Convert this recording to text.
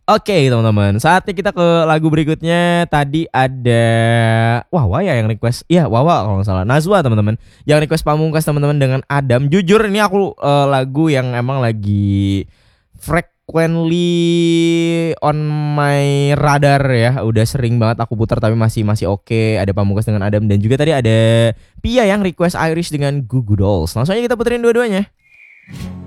Oke teman-teman, saatnya kita ke lagu berikutnya. Tadi ada Waya yang request. Iya Wawa kalau nggak salah. Nazwa teman-teman yang request Pamungkas teman-teman dengan Adam. Jujur ini aku lagu yang emang lagi frequently on my radar ya. Udah sering banget aku putar tapi masih masih oke. Ada Pamungkas dengan Adam dan juga tadi ada Pia yang request Irish dengan Goo Goo Dolls. Langsung aja kita puterin dua-duanya.